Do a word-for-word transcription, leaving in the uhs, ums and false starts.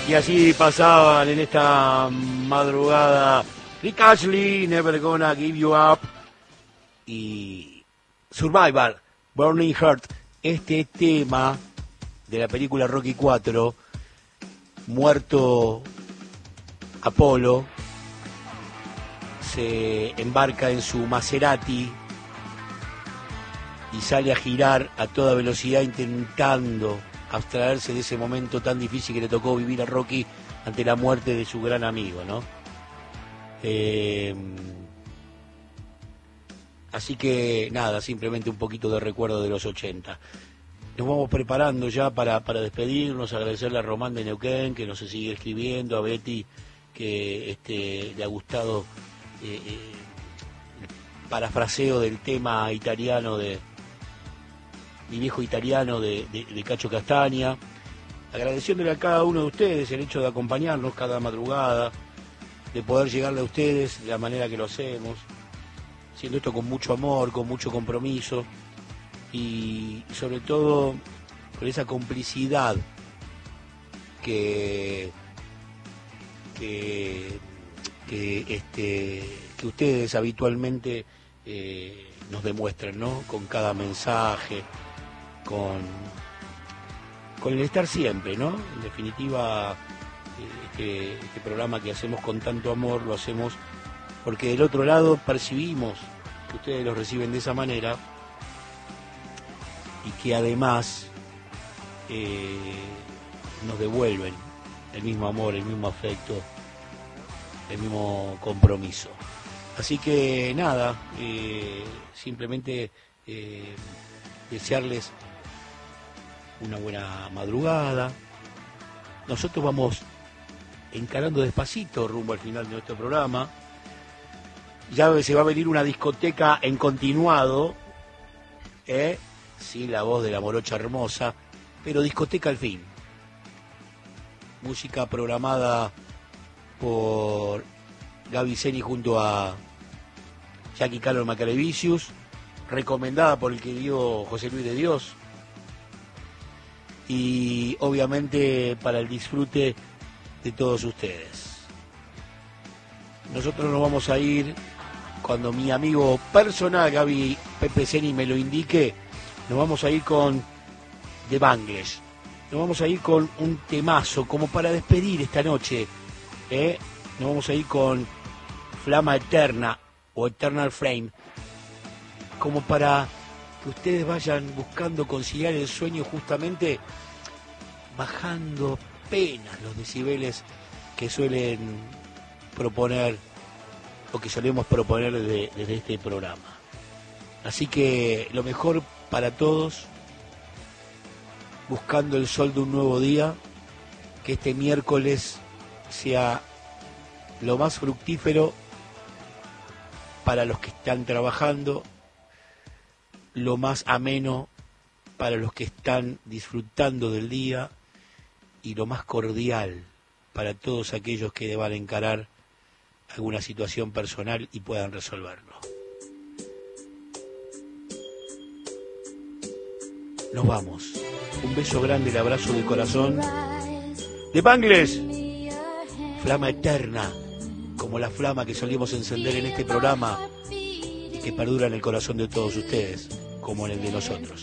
Y así pasaban en esta madrugada Rick Astley, Never Gonna Give You Up, y Survivor, Burning Heart. Este tema de la película Rocky cuatro, muerto Apolo, se embarca en su Maserati y sale a girar a toda velocidad intentando abstraerse de ese momento tan difícil que le tocó vivir a Rocky ante la muerte de su gran amigo, ¿no? Eh, así que nada, simplemente un poquito de recuerdo de los ochenta. Nos vamos preparando ya para, para despedirnos, agradecerle a Román de Neuquén, que nos sigue escribiendo, a Betty, que este, le ha gustado eh, eh, el parafraseo del tema italiano de mi viejo italiano de, de, de Cacho Castaña, agradeciéndole a cada uno de ustedes el hecho de acompañarnos cada madrugada, de poder llegarle a ustedes de la manera que lo hacemos, haciendo esto con mucho amor, con mucho compromiso y sobre todo con esa complicidad que que, que este que ustedes habitualmente eh, nos demuestran, ¿no? Con cada mensaje, con con el estar siempre, ¿no? En definitiva, este, este programa que hacemos con tanto amor lo hacemos porque del otro lado percibimos que ustedes lo reciben de esa manera y que además eh, nos devuelven el mismo amor, el mismo afecto, el mismo compromiso. Así que nada, eh, simplemente eh, desearles una buena madrugada. Nosotros vamos encarando despacito rumbo al final de nuestro programa. Ya se va a venir una discoteca en continuado, ¿eh? Sí, la voz de la morocha hermosa, pero discoteca al fin. Música programada por Gaby Zeni junto a Jackie Callor Macarevicius, recomendada por el querido José Luis de Dios, y obviamente para el disfrute de todos ustedes. Nosotros nos vamos a ir cuando mi amigo personal Gaby Pepe Zeni me lo indique. Nos vamos a ir con The Bangles. Nos vamos a ir con un temazo como para despedir esta noche, ¿eh? Nos vamos a ir con Flama Eterna o Eternal Flame, como para que ustedes vayan buscando conciliar el sueño, justamente bajando apenas los decibeles que suelen proponer o que solemos proponer desde, desde este programa. Así que lo mejor para todos, buscando el sol de un nuevo día, que este miércoles sea lo más fructífero para los que están trabajando, lo más ameno para los que están disfrutando del día y lo más cordial para todos aquellos que deban encarar alguna situación personal y puedan resolverlo. Nos vamos. Un beso grande, el abrazo del corazón. The Bangles, Flama Eterna, como la flama que solíamos encender en este programa y que perdura en el corazón de todos ustedes, como en el de nosotros.